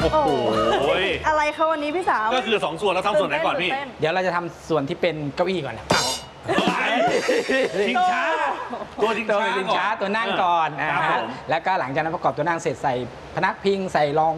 โอ้โหอะไรคะวันนี้พี่สาวก็คือ2ส่วนเราทำส่วนไหนก่อนพี่เดี๋ยวเราจะทำส่วนที่เป็นเก้าอี้ก่อนครับชิงช้าตัวชิงตัวช้าเป็นช้าตัวนั่งก่อนครับผมแล้วก็หลังจากนั้นประกอบตัวนั่งเสร็จใส่พนักพิงใส่รอง